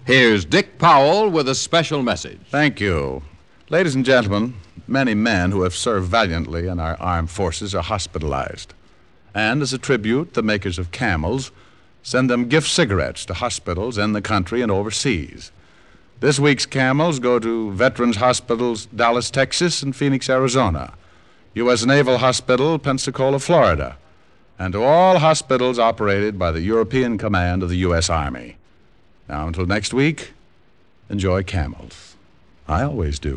Here's Dick Powell with a special message. Thank you. Ladies and gentlemen, many men who have served valiantly in our armed forces are hospitalized. And as a tribute, the makers of Camels send them gift cigarettes to hospitals in the country and overseas. This week's Camels go to Veterans Hospitals, Dallas, Texas, and Phoenix, Arizona, U.S. Naval Hospital, Pensacola, Florida, and to all hospitals operated by the European Command of the U.S. Army. Now, until next week, enjoy Camels. I always do.